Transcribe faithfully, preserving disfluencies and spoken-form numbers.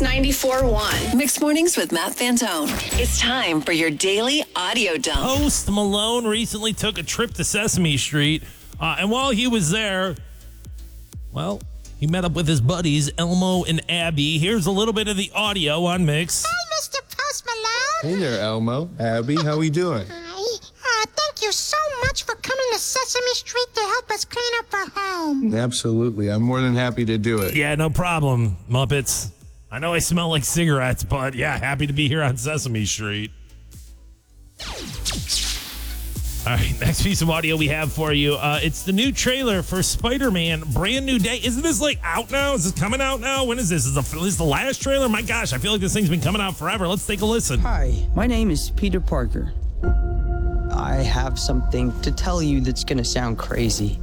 ninety-four point one. Mixed Mornings with Matt Fantone. It's time for your daily audio dump. Post Malone recently took a trip to Sesame Street, uh, and while he was there, well, he met up with his buddies, Elmo and Abby. Here's a little bit of the audio on Mix. Hi, Mister Post Malone. Hey there, Elmo. Abby, how we doing? Hi. Uh, thank you so much for coming to Sesame Street to help us clean up our home. Absolutely. I'm more than happy to do it. Yeah, no problem, Muppets. I know I smell like cigarettes, but yeah, happy to be here on Sesame Street. All right, next piece of audio we have for you. Uh, it's the new trailer for Spider-Man, Brand New Day. Isn't this like out now? Is this coming out now? When is this? Is, the, is this the last trailer? My gosh, I feel like this thing's been coming out forever. Let's take a listen. Hi, my name is Peter Parker. I have something to tell you that's gonna sound crazy.